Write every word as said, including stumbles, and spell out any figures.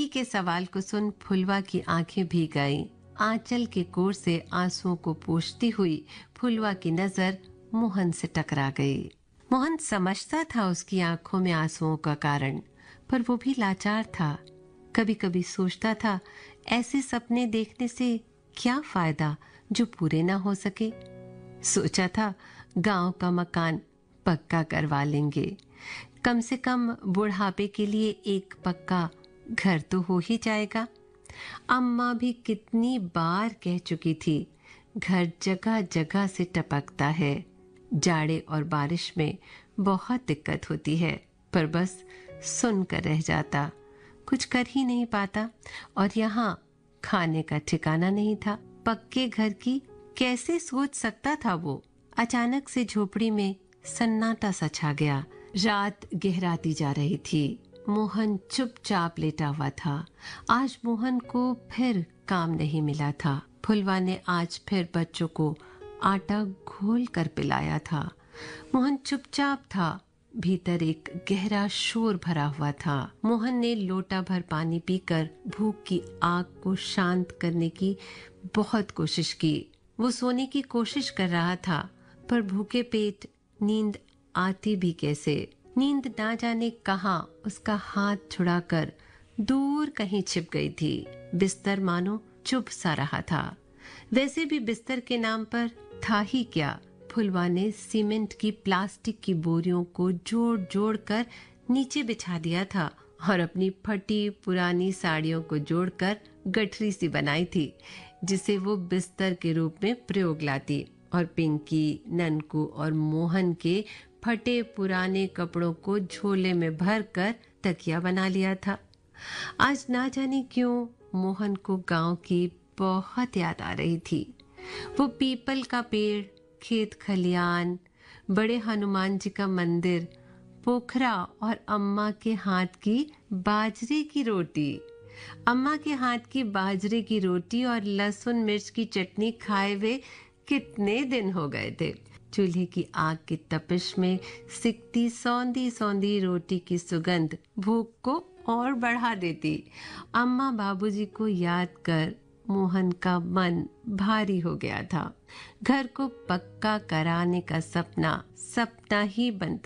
के सवाल को सुन फुलवा की आंखें भीग आईं। आंचल के कोर से आंसुओं को पोंछती हुई फुलवा की नजर मोहन से टकरा गई। मोहन समझता था उसकी आंखों में आंसुओं का कारण, पर वो भी लाचार था। कभी कभी सोचता था, ऐसे सपने देखने से क्या फायदा जो पूरे ना हो सके। सोचा था गांव का मकान पक्का करवा लेंगे, कम से कम बुढ़ापे के लिए एक पक्का घर तो हो ही जाएगा। अम्मा भी कितनी बार कह चुकी थी, घर जगह जगह से टपकता है, जाड़े और बारिश में बहुत दिक्कत होती है, पर बस सुनकर रह जाता, कुछ कर ही नहीं पाता। और यहाँ खाने का ठिकाना नहीं था। पक्के घर की कैसे सोच सकता था वो। अचानक से झोपड़ी में सन्नाटा सा छा गया। रात गहराती जा रही थी। मोहन चुपचाप लेटा हुआ था। आज मोहन को फिर काम नहीं मिला था। फुलवा ने आज फिर बच्चों को आटा घोल कर पिलाया था। मोहन चुपचाप था। भीतर एक गहरा शोर भरा हुआ था। मोहन ने लोटा भर पानी पीकर भूख की आग को शांत करने की बहुत कोशिश की। वो सोने की कोशिश कर रहा था, पर भूखे पेट नींद आती भी कैसे। नींद ना जाने कहां उसका हाथ छुड़ाकर दूर कहीं छिप गई थी। बिस्तर मानो चुप सा रहा था। वैसे भी बिस्तर के नाम पर था ही क्या। फुलवा ने सीमेंट की प्लास्टिक की बोरियों को जोड़ जोड़ कर नीचे बिछा दिया था और अपनी फटी पुरानी साड़ियों को जोड़कर गठरी सी बनाई थी, जिसे वो बिस्तर के रूप में प्रयोग लाती। और पिंकी, ननकू और मोहन के फटे पुराने कपड़ों को झोले में भरकर तकिया बना लिया था। आज ना जाने क्यों मोहन को गांव की बहुत याद आ रही थी। वो पीपल का पेड़, खेत खलियान, बड़े हनुमान जी का मंदिर, पोखरा और अम्मा के हाथ की बाजरे की रोटी। अम्मा के हाथ की बाजरे की रोटी और लहसुन मिर्च की चटनी खाए हुए कितने दिन हो गए थे। चूल्हे की आग की तपिश में सिकती सौंधी सौंधी रोटी की सुगंध भूख को और बढ़ा देती। अम्मा बाबूजी को याद कर मोहन का मन भारी हो गया था। घर को पक्का कराने का सपना सपना ही बनता